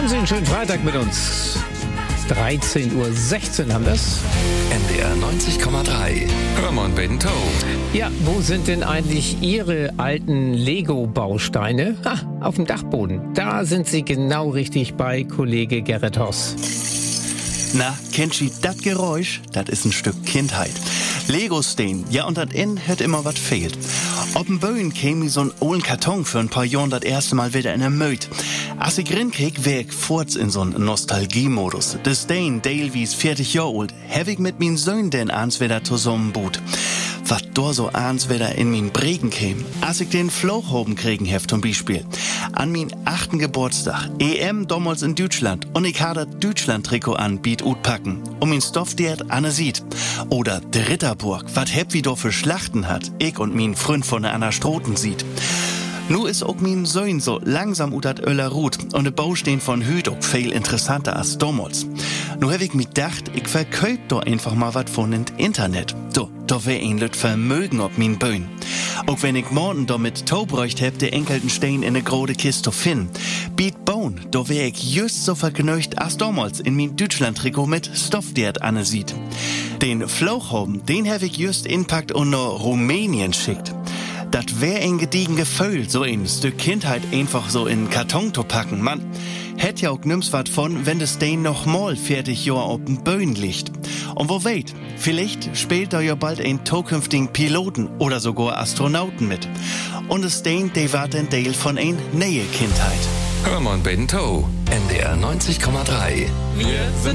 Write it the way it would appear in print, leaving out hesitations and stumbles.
Haben Sie einen schönen Freitag mit uns. 13:16 Uhr haben das. NDR 90,3. Hörmann Bento. Ja, wo sind denn eigentlich Ihre alten Lego-Bausteine? Auf dem Dachboden. Da sind Sie genau richtig bei Kollege Gerrit Hoss. Na, kennt ihr das Geräusch? Das ist ein Stück Kindheit. Lego-Stein, ja, und das in hätt immer was fehlt. Ob ein Böen käme so ein ollen Karton für ein paar Jahren das erste Mal wieder in der Möd. Als ich rinkrieg, wär ich furz in so'n Nostalgie-Modus. Der Stein, Dale wie's 40 Jahre alt, hab ich mit min Söhn denn ans wieder zusammenbut. Was da so ans wieder in min Bregen käm, als ich den Flauchhoben kriegen hef zum Beispiel. An min 8. Geburtstag, EM damals in Deutschland, und ich hatte Deutschland-Trikot an, biet utpacken, min Stoff der Anne sieht. Oder der Ritterburg, wat heb wie do für Schlachten hat, ich und min Freund von der Anna Stroten sieht. Nu is ook min Söhn so langsam ut dat Öller Rut und de Baustehen von Hüt ook viel interessanter als damals. Nu hab ich mir gedacht, ich verköp do einfach mal wat von int Internet. Da wär ein Lüt Vermögen ob min Böen. Auch wenn ich morgen da mit Taubräucht heb, de enkelten Stein in ne grode Kiste finden. Biet bauen, da wär ich just so vergnügt als damals in min Deutschland-Trikot mit Stoff, der Anne sieht. Den Flauchhoben, den hab ich just inpackt und nach Rumänien schickt. Das wär ein gediegen Gefühl, so ein Stück Kindheit einfach so in Karton zu packen. Man hätt ja auch nimm's wat von, wenn das Stein noch mal 40 Jahre auf dem Böen liegt. Und wo weht, vielleicht spielt da ja bald ein zukünftigen Piloten oder sogar Astronauten mit. Und das Stein, der war ein Teil von ein neue Kindheit. Hörmann Bento. NDR 90,3. Wir sind